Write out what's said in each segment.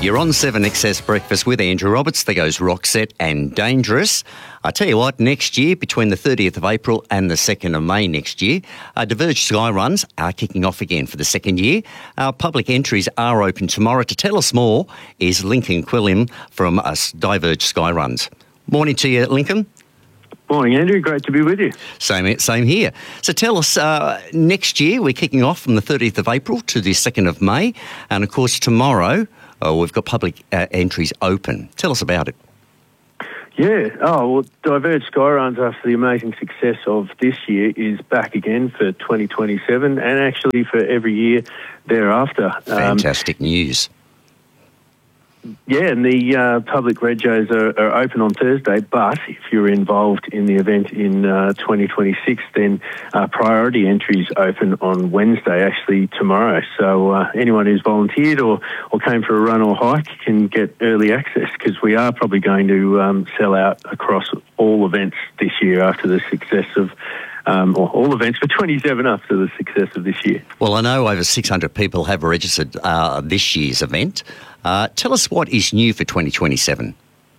You're on 7XS Breakfast with Andrew Roberts. There goes Roxette and Dangerous. I tell you what, next year, between the 30th of April and the 2nd of May next year, Diverge Sky Runs are kicking off again for the second year. Public entries are open tomorrow. To tell us more is Lincoln Quilliam from Diverge Sky Runs. Morning to you, Lincoln. Morning, Andrew. Great to be with you. Same here. So tell us, next year we're kicking off from the 30th of April to the 2nd of May. And, of course, tomorrow we've got public entries open. Tell us about it. Yeah. Diverge Sky Runs, after the amazing success of this year, is back again for 2027 and actually for every year thereafter. Fantastic news. Yeah, and the public regos are open on Thursday, but if you're involved in the event in 2026, then priority entries open on Wednesday, actually tomorrow. So anyone who's volunteered or came for a run or hike can get early access, because we are probably going to sell out across all events this year after the success of or all events for 27 after the success of this year. Well, I know over 600 people have registered this year's event. Tell us what is new for 2027.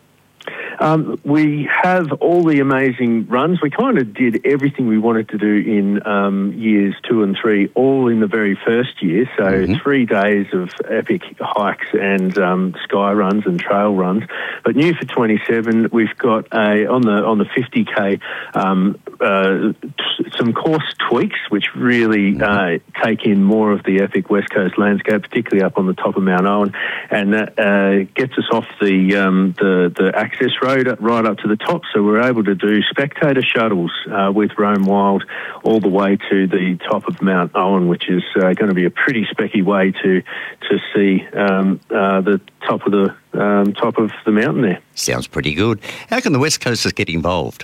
We have all the amazing runs. We kind of did everything we wanted to do in years 2 and 3, all in the very first year. So 3 days of epic hikes and sky runs and trail runs. But new for 27, we've got on the 50K some course tweaks, which really take in more of the epic West Coast landscape, particularly up on the top of Mount Owen, and that gets us off the access road right up to the top. So we're able to do spectator shuttles with Roam Wild all the way to the top of Mount Owen, which is going to be a pretty specky way to see the top of the mountain there. Sounds pretty good. How can the West Coasters get involved?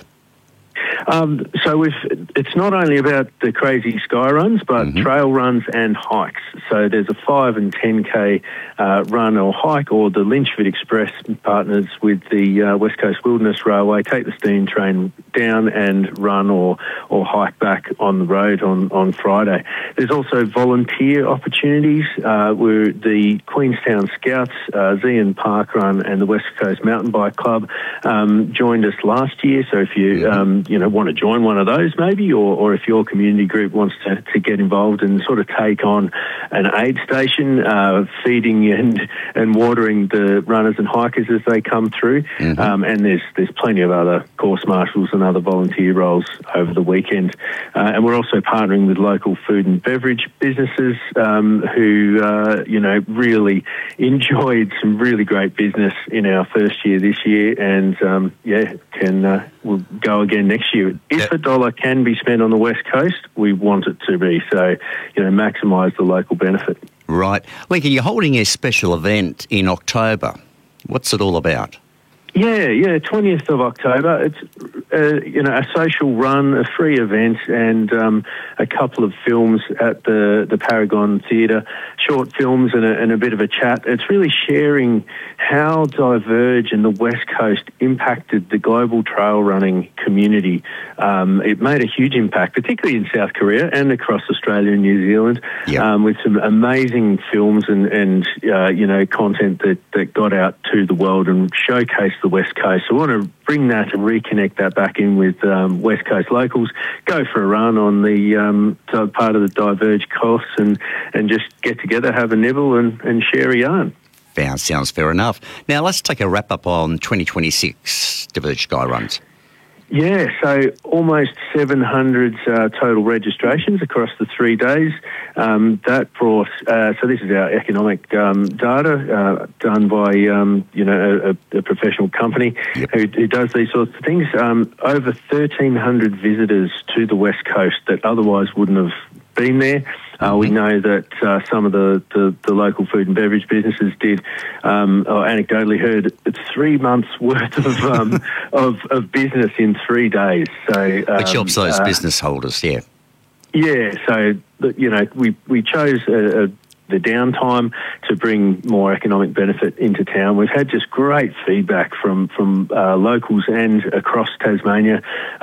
So it's not only about the crazy sky runs, but trail runs and hikes. So there's a 5 and 10K run or hike, or the Lynchford Express partners with the West Coast Wilderness Railway, take the steam train down and run or hike back on the road on Friday. There's also volunteer opportunities where the Queenstown Scouts, Zian Park Run and the West Coast Mountain Bike Club joined us last year. So if you want to join one of those maybe, or if your community group wants to get involved and sort of take on an aid station, feeding and watering the runners and hikers as they come through. And there's plenty of other course marshals and other volunteer roles over the weekend. And we're also partnering with local food and beverage businesses who really enjoyed some really great business in our first year this year, and we'll go again next year. If a dollar can be spent on the West Coast, we want it to be. So, maximise the local benefit. Right. Lincoln, you're holding a special event in October. What's it all about? Yeah, 20th of October. It's a social run, a free event, and a couple of films at the Paragon Theatre, short films and a bit of a chat. It's really sharing how Diverge and the West Coast impacted the global trail running community. It made a huge impact, particularly in South Korea and across Australia and New Zealand, with some amazing films and content that got out to the world and showcased the West Coast. So we want to bring that and reconnect that back in with West Coast locals, go for a run on the part of the Diverge course and just get together, have a nibble and share a yarn. Sounds fair enough. Now let's take a wrap up on 2026 Diverge Sky Runs. Yeah, so almost 700 total registrations across the 3 days. That brought, so this is our economic data done by, a professional company who does these sorts of things. Over 1,300 visitors to the West Coast that otherwise wouldn't have been there. We know that some of the local food and beverage businesses did, or anecdotally heard, it's 3 months worth of business in 3 days. So which helps those business holders, Yeah, so we chose the downtime to bring more economic benefit into town. We've had just great feedback from locals and across Tasmania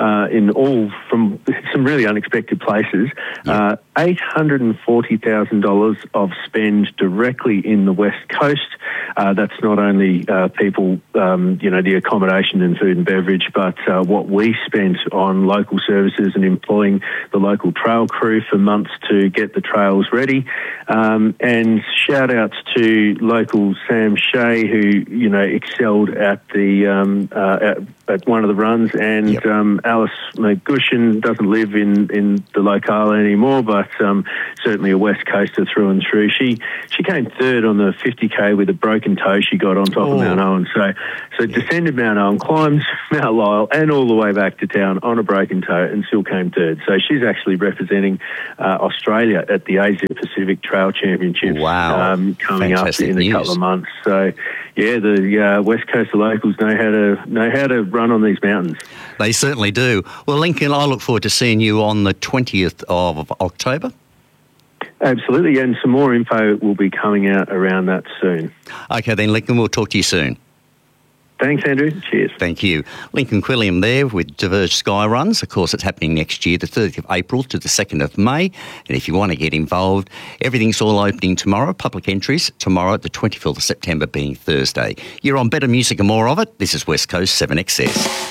from some really unexpected places. $840,000 of spend directly in the West Coast, that's not only people, the accommodation and food and beverage, but what we spent on local services and employing the local trail crew for months to get the trails ready. And shout outs to local Sam Shea, who excelled at the at one of the runs, and Alice McGushin doesn't live in the locale anymore, but certainly a West Coaster through and through. She came third on the 50k with a broken toe she got on top of Mount Owen. So descended Mount Owen, climbed Mount Lyell, and all the way back to town on a broken toe, and still came third. So she's actually representing Australia at the Asia Pacific Trail Championships coming up in a couple of months. So yeah, the West Coast locals know how to run on these mountains. They certainly do. Well, Lincoln, I look forward to seeing you on the 20th of October. Absolutely, and some more info will be coming out around that soon. Okay then, Lincoln, we'll talk to you soon. Thanks, Andrew. Cheers. Thank you. Lincoln Quilliam there with Diverge Sky Runs. Of course, it's happening next year, the 30th of April to the 2nd of May. And if you want to get involved, everything's all opening tomorrow. Public entries tomorrow, the 24th of September being Thursday. You're on Better Music and More of It. This is West Coast 7XS.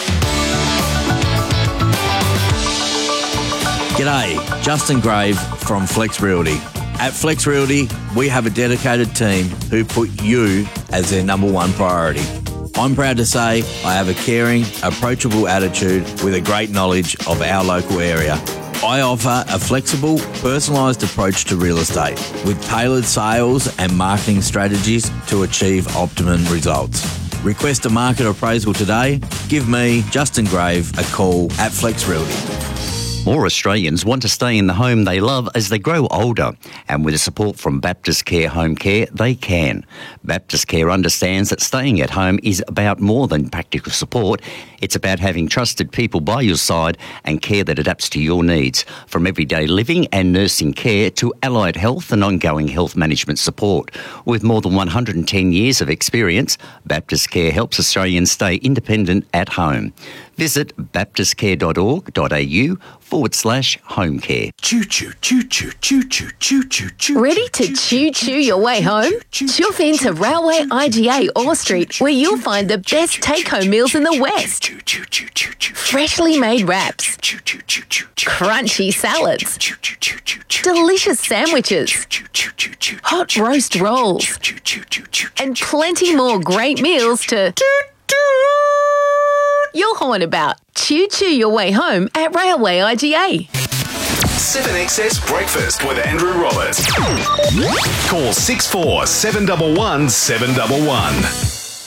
G'day, Justin Grave from Flex Realty. At Flex Realty, we have a dedicated team who put you as their number one priority. I'm proud to say I have a caring, approachable attitude with a great knowledge of our local area. I offer a flexible, personalised approach to real estate with tailored sales and marketing strategies to achieve optimum results. Request a market appraisal today. Give me, Justin Grave, a call at Flex Realty. More Australians want to stay in the home they love as they grow older, and with the support from Baptist Care Home Care, they can. Baptist Care understands that staying at home is about more than practical support. It's about having trusted people by your side and care that adapts to your needs, from everyday living and nursing care to allied health and ongoing health management support. With more than 110 years of experience, Baptist Care helps Australians stay independent at home. Visit baptistcare.org.au/home care. Choo choo choo choo choo choo choo choo choo. Ready to choo-choo your way home? Chuff into Railway IGA Orr Street, where you'll find the best take-home meals in the West. Freshly made wraps, crunchy salads, delicious sandwiches, hot roast rolls, and plenty more great meals to you'll horn about. Choo-choo your way home at Railway IGA. 7XS Breakfast with Andrew Roberts. Call 64 711 711.